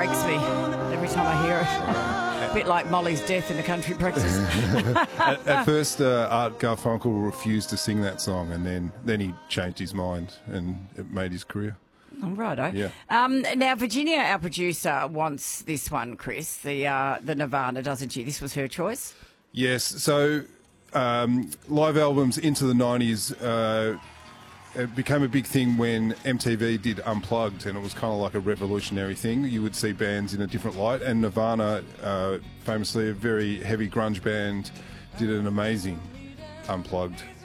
breaks me every time I hear it. A bit like Molly's death in the country practice. At first, Art Garfunkel refused to sing that song, and then he changed his mind, and it made his career. Oh, righto. Yeah. Now, Virginia, our producer, wants this one, Chris, the Nirvana, doesn't she? This was her choice? Yes, so live albums into the 90s, it became a big thing when MTV did Unplugged, and it was kind of like a revolutionary thing. You would see bands in a different light, and Nirvana, famously a very heavy grunge band, did an amazing Unplugged